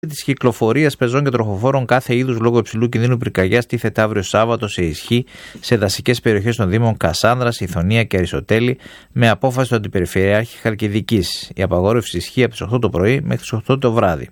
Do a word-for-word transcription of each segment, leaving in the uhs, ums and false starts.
Τη κυκλοφορία πεζών και τροχοφόρων κάθε είδους λόγω υψηλού κινδύνου πυρκαγιάς τίθεται αύριο Σάββατο σε ισχύ σε δασικές περιοχές των Δήμων Κασάνδρας, Ιθωνία και Αριστοτέλη με απόφαση του Αντιπεριφερειάρχη Χαλκιδικής. Η απαγόρευση ισχύει από τις οκτώ το πρωί μέχρι τις οκτώ το βράδυ.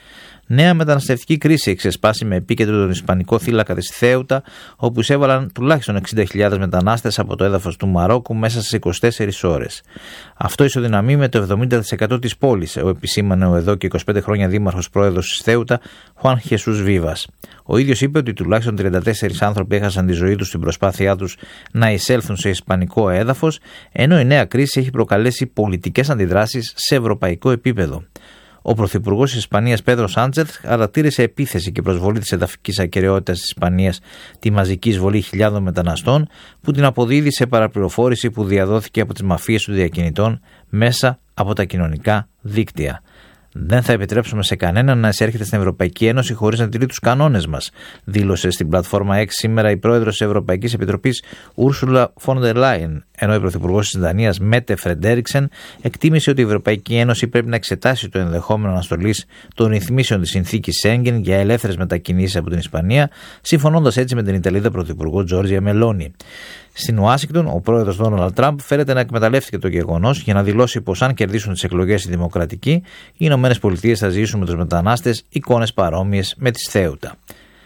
Νέα μεταναστευτική κρίση έχει ξεσπάσει με επίκεντρο τον Ισπανικό θύλακα της Θέουτα, όπου εισέβαλαν τουλάχιστον εξήντα χιλιάδες μετανάστες από το έδαφος του Μαρόκου μέσα στις είκοσι τέσσερις ώρες. Αυτό ισοδυναμεί με το εβδομήντα τοις εκατό της πόλης, ο επισήμανε ο εδώ και είκοσι πέντε χρόνια δήμαρχος πρόεδρος της Θέουτα, Χουάν Χεσούς Βίβας. Ο ίδιος είπε ότι τουλάχιστον τριάντα τέσσερις άνθρωποι έχασαν τη ζωή τους στην προσπάθειά τους να εισέλθουν σε ισπανικό έδαφος, ενώ η νέα κρίση έχει προκαλέσει πολιτικές αντιδράσεις σε ευρωπαϊκό επίπεδο. Ο Πρωθυπουργός της Ισπανίας Πέδρο Σάντσεθ χαρακτήρισε επίθεση και προσβολή της εδαφικής ακεραιότητας της Ισπανίας τη μαζική εισβολή χιλιάδων μεταναστών, που την αποδίδει σε παραπληροφόρηση που διαδόθηκε από τις μαφίες των διακινητών μέσα από τα κοινωνικά δίκτυα. Δεν θα επιτρέψουμε σε κανέναν να εισέρχεται στην Ευρωπαϊκή Ένωση χωρίς να τηρεί τους κανόνες μας, δήλωσε στην πλατφόρμα X σήμερα η πρόεδρος της Ευρωπαϊκής Επιτροπής Ούρσουλα φον ντερ Λάιεν, ενώ η πρωθυπουργός της Δανίας Μέτε Φρεντέριξεν εκτίμησε ότι η Ευρωπαϊκή Ένωση πρέπει να εξετάσει το ενδεχόμενο αναστολής των ρυθμίσεων της συνθήκης Σέγγεν για ελεύθερες μετακινήσεις από την Ισπανία, συμφωνώντας έτσι με την Ιταλίδα πρωθυπουργό Τζόρτζια Μελόνι. Στην Ουάσιγκτον, ο πρόεδρος Ντόναλντ Τραμπ φέρεται να εκμεταλλεύτηκε το γεγονός για να δηλώσει πως αν κερδίσουν τις εκλογές οι Δημοκρατικοί, οι Ηνωμένες Πολιτείες θα ζήσουν με τους μετανάστες εικόνες παρόμοιες με τις Θέουτα.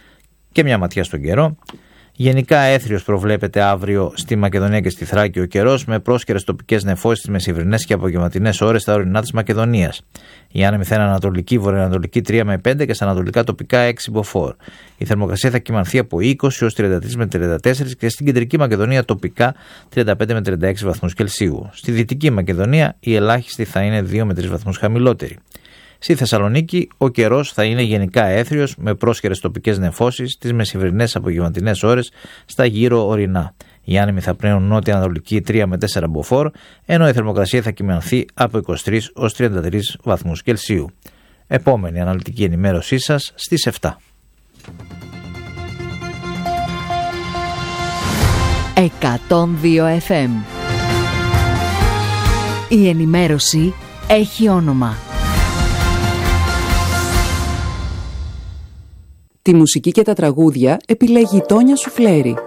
Και μια ματιά στον καιρό. Γενικά έθριος προβλέπεται αύριο στη Μακεδονία και στη Θράκη ο καιρός, με πρόσκαιρες τοπικές νεφώσεις στις μεσημβρινές και απογευματινές ώρες στα ορεινά της Μακεδονίας. Η άνεμη θα είναι ανατολική, βορειοανατολική τρία με πέντε και στα ανατολικά τοπικά έξι μποφόρ. Η θερμοκρασία θα κυμανθεί από είκοσι έως τριάντα τρία με τριάντα τέσσερα και στην κεντρική Μακεδονία τοπικά τριάντα πέντε με τριάντα έξι βαθμούς Κελσίου. Στη δυτική Μακεδονία η ελάχιστη θα είναι δύο με τρεις βαθμούς χαμηλότερη. Στη Θεσσαλονίκη ο καιρός θα είναι γενικά έθριος με πρόσκαιρες τοπικές νεφώσεις τις μεσημβρινές απογευματινές ώρες στα γύρω ορεινά. Οι άνεμοι θα πνέουν νότια-ανατολική τρία με τέσσερα μποφόρ, ενώ η θερμοκρασία θα κυμανθεί από είκοσι τρεις έως τριάντα τρεις βαθμούς Κελσίου. Επόμενη αναλυτική ενημέρωσή σας στις επτά. εκατόν δύο εφ εμ. Η ενημέρωση έχει όνομα. Τη μουσική και τα τραγούδια επιλέγει η Τόνια Σουφλέρη.